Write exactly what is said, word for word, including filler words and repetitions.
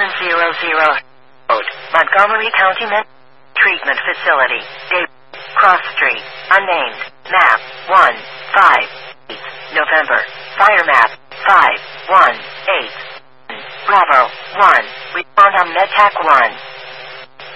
seven zero zero. Code, Montgomery County Mental Treatment Facility. Date, Cross Street. Unnamed. Map, one, five, eight. November. Fire map, five, one, eight. Bravo, one. Respond on MedTech one.